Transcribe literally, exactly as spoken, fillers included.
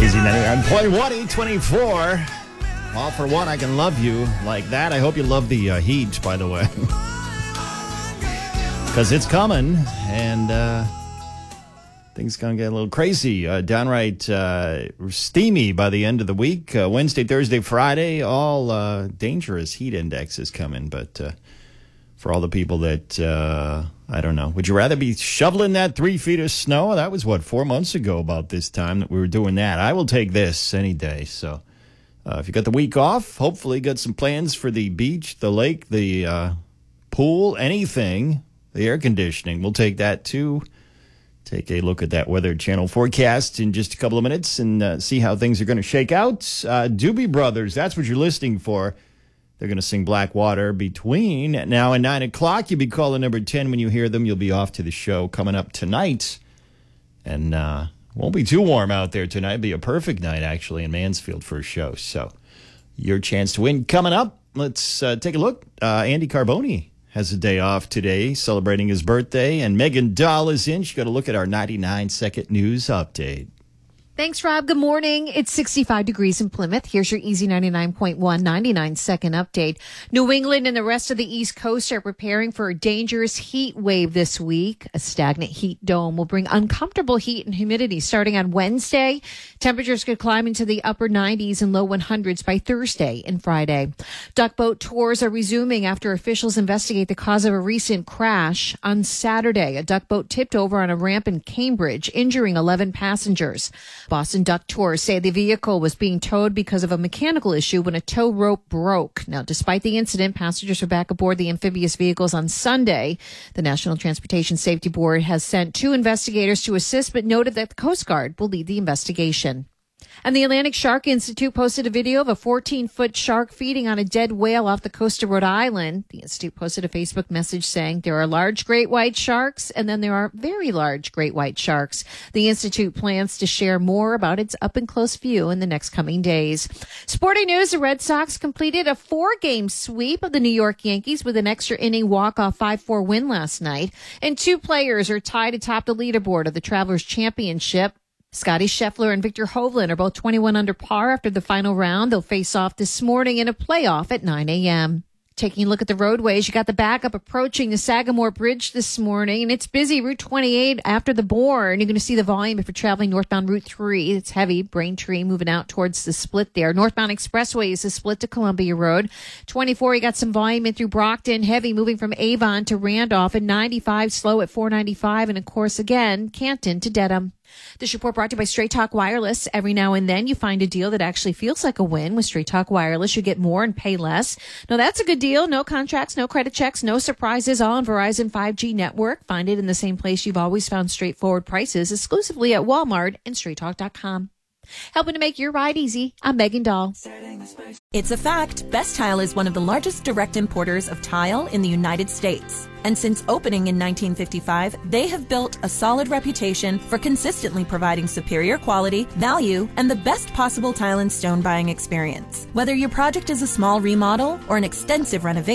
Easy ninety-nine point one, eight twenty-four. All for one, I can love you like that. I hope you love the uh, heat, by the way. Because it's coming, and uh, things going to get a little crazy. Uh, downright uh, steamy by the end of the week. Uh, Wednesday, Thursday, Friday, all uh, dangerous heat indexes coming. But uh, for all the people that, uh, I don't know, would you rather be shoveling that three feet of snow? That was, what, four months ago about this time that we were doing that. I will take this any day, so... Uh, if you got the week off, hopefully got some plans for the beach, the lake, the uh, pool, anything, the air conditioning. We'll take that too. Take a look at that Weather Channel forecast in just a couple of minutes and uh, see how things are going to shake out. Uh, Doobie Brothers, that's what you're listening for. They're going to sing Blackwater between now and nine o'clock. You'll be calling number ten when you hear them. You'll be off to the show coming up tonight. And... uh Won't be too warm out there tonight. It'll be a perfect night, actually, in Mansfield for a show. So your chance to win coming up. Let's uh, take a look. Uh, Andy Carboni has a day off today, celebrating his birthday. And Megan Dahl is in. She's got to look at our ninety-nine second news update. Thanks, Rob. Good morning. It's sixty-five degrees in Plymouth. Here's your Easy ninety-nine point one ninety-nine second update. New England and the rest of the East Coast are preparing for a dangerous heat wave this week. A stagnant heat dome will bring uncomfortable heat and humidity starting on Wednesday. Temperatures could climb into the upper nineties and low hundreds by Thursday and Friday. Duck boat tours are resuming after officials investigate the cause of a recent crash. On Saturday, a duck boat tipped over on a ramp in Cambridge, injuring eleven passengers. Boston Duck Tours say the vehicle was being towed because of a mechanical issue when a tow rope broke. Now, despite the incident, passengers are back aboard the amphibious vehicles on Sunday. The National Transportation Safety Board has sent two investigators to assist, but noted that the Coast Guard will lead the investigation. And the Atlantic Shark Institute posted a video of a fourteen-foot shark feeding on a dead whale off the coast of Rhode Island. The Institute posted a Facebook message saying there are large great white sharks, and then there are very large great white sharks. The Institute plans to share more about its up-and-close view in the next coming days. Sporting news, the Red Sox completed a four-game sweep of the New York Yankees with an extra-inning walk-off five four win last night. And two players are tied atop the leaderboard of the Travelers Championship. Scotty Scheffler and Victor Hovland are both twenty-one under par after the final round. They'll face off this morning in a playoff at nine a.m. Taking a look at the roadways, you got the backup approaching the Sagamore Bridge this morning, and it's busy. Route twenty-eight after the Bourne. You're going to see the volume if you're traveling northbound Route three. It's heavy. Braintree moving out towards the split there. Northbound Expressway is a split to Columbia Road. twenty-four, you got some volume in through Brockton. Heavy moving from Avon to Randolph, and ninety-five slow at four ninety-five. And, of course, again, Canton to Dedham. This report brought to you by Straight Talk Wireless. Every now and then you find a deal that actually feels like a win. With Straight Talk Wireless, you get more and pay less. Now, that's a good deal. No contracts, no credit checks, no surprises, all on Verizon five G network. Find it in the same place you've always found straightforward prices, exclusively at Walmart and straight talk dot com. Helping to make your ride easy, I'm Megan Dahl. It's a fact, Best Tile is one of the largest direct importers of tile in the United States. And since opening in nineteen fifty-five, they have built a solid reputation for consistently providing superior quality, value, and the best possible tile and stone buying experience. Whether your project is a small remodel or an extensive renovation,